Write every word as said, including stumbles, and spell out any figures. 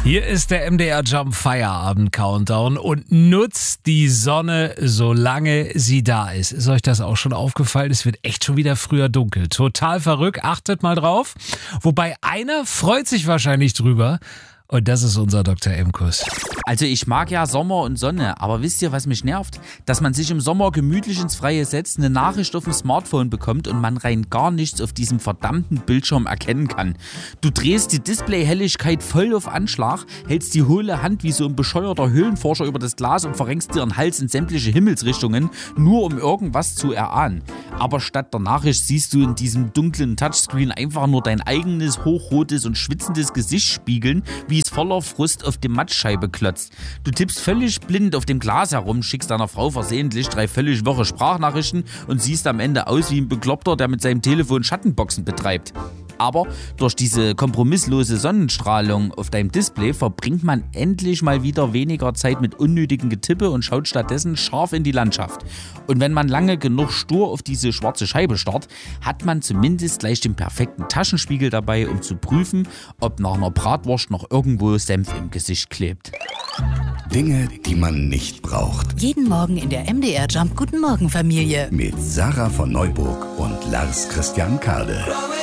Hier ist der M D R Jump Feierabend Countdown und nutzt die Sonne, solange sie da ist. Ist euch das auch schon aufgefallen? Es wird echt schon wieder früher dunkel. Total verrückt. Achtet mal drauf. Wobei einer freut sich wahrscheinlich drüber. Und das ist unser Doktor M-Kuss. Also ich mag ja Sommer und Sonne, aber wisst ihr, was mich nervt? Dass man sich im Sommer gemütlich ins Freie setzt, eine Nachricht auf dem Smartphone bekommt und man rein gar nichts auf diesem verdammten Bildschirm erkennen kann. Du drehst die Displayhelligkeit voll auf Anschlag, hältst die hohle Hand wie so ein bescheuerter Höhlenforscher über das Glas und verrenkst dir den Hals in sämtliche Himmelsrichtungen, nur um irgendwas zu erahnen. Aber statt der Nachricht siehst du in diesem dunklen Touchscreen einfach nur dein eigenes hochrotes und schwitzendes Gesicht spiegeln, wie es voller Frust auf die Mattscheibe klotzt. Du tippst völlig blind auf dem Glas herum, schickst deiner Frau versehentlich drei völlig wirre Sprachnachrichten und siehst am Ende aus wie ein Bekloppter, der mit seinem Telefon Schattenboxen betreibt. Aber durch diese kompromisslose Sonnenstrahlung auf deinem Display verbringt man endlich mal wieder weniger Zeit mit unnötigem Getippe und schaut stattdessen scharf in die Landschaft. Und wenn man lange genug stur auf diese schwarze Scheibe starrt, hat man zumindest gleich den perfekten Taschenspiegel dabei, um zu prüfen, ob nach einer Bratwurst noch irgendwo Senf im Gesicht klebt. Dinge, die man nicht braucht. Jeden Morgen in der M D R Jump Guten Morgen Familie. Mit Sarah von Neuburg und Lars Christian Kade.